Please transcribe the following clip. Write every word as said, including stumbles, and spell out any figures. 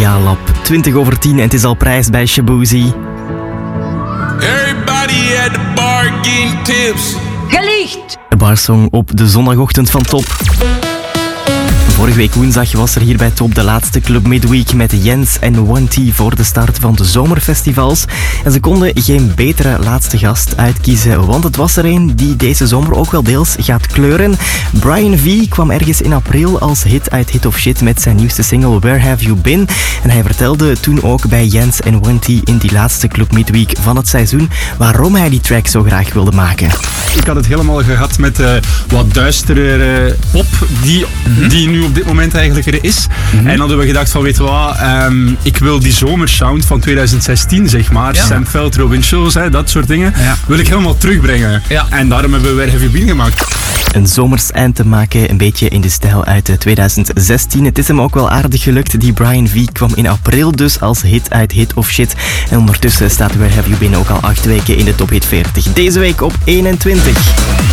Ja, Lab. twintig over tien en het is al prijs bij Shaboozey. Everybody at the bar getting tips. Gelicht! De barsong op de zondagochtend van Top. Vorige week woensdag was er hier bij Top de laatste Club Midweek met Jens en one T voor de start van de zomerfestivals. En ze konden geen betere laatste gast uitkiezen, want het was er een die deze zomer ook wel deels gaat kleuren. Brian V kwam ergens in april als hit uit Hit of Shit met zijn nieuwste single Where Have You Been? En hij vertelde toen ook bij Jens en one T in die laatste Club Midweek van het seizoen waarom hij die track zo graag wilde maken. Ik had het helemaal gehad met uh, wat duistere pop die, mm-hmm. die nu op dit moment eigenlijk er is. Mm-hmm. En hadden we gedacht van, weet je wat, um, ik wil die zomersound van twintig zestien, zeg maar, ja. Sam Veld, Robin Schulz, hè, dat soort dingen, ja. wil ik helemaal terugbrengen. Ja. En daarom hebben we Where Have You Been gemaakt. Een zomers eind te maken, een beetje in de stijl uit twintig zestien. Het is hem ook wel aardig gelukt. Die Brian V kwam in april dus als hit uit Hit of Shit. En ondertussen staat Where Have You Been ook al acht weken in de Top Hit veertig. Deze week op eenentwintig.